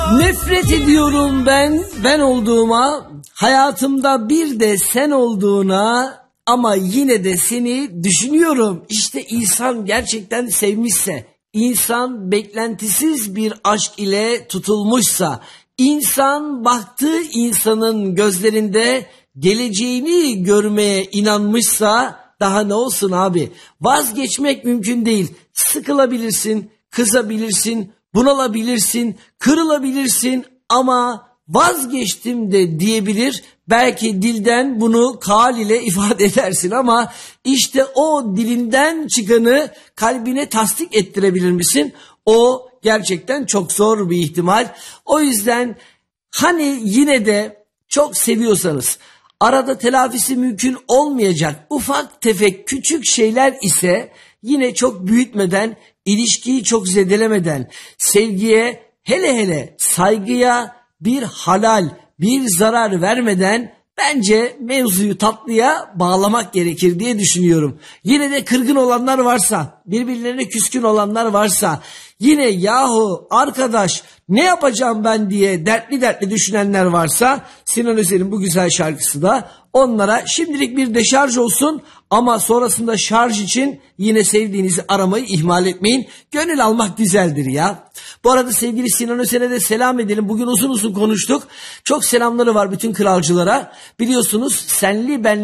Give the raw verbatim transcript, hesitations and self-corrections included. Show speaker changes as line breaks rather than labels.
Nefret ediyorum ben, ben olduğuma, hayatımda bir de sen olduğuna ama yine de seni düşünüyorum. İşte insan gerçekten sevmişse, insan beklentisiz bir aşk ile tutulmuşsa, insan baktığı insanın gözlerinde geleceğini görmeye inanmışsa daha ne olsun abi? Vazgeçmek mümkün değil. Sıkılabilirsin, kızabilirsin, bunalabilirsin, kırılabilirsin ama vazgeçtim de diyebilir. Belki dilden bunu kal ile ifade edersin ama işte o dilinden çıkanı kalbine tasdik ettirebilir misin? O gerçekten çok zor bir ihtimal. O yüzden hani yine de çok seviyorsanız, arada telafisi mümkün olmayacak ufak tefek küçük şeyler ise yine çok büyütmeden, ilişkiyi çok zedelemeden, sevgiye, hele hele saygıya bir halal, bir zarar vermeden bence mevzuyu tatlıya bağlamak gerekir diye düşünüyorum. Yine de kırgın olanlar varsa, birbirlerine küskün olanlar varsa, yine yahu arkadaş ne yapacağım ben diye dertli dertli düşünenler varsa Sinan Özel'in bu güzel şarkısı da onlara şimdilik bir deşarj olsun ama sonrasında şarj için yine sevdiğinizi aramayı ihmal etmeyin. Gönül almak güzeldir ya. Bu arada sevgili Sinan Özel'e de selam edelim. Bugün uzun uzun konuştuk. Çok selamları var bütün kralcılara. Biliyorsunuz senli benli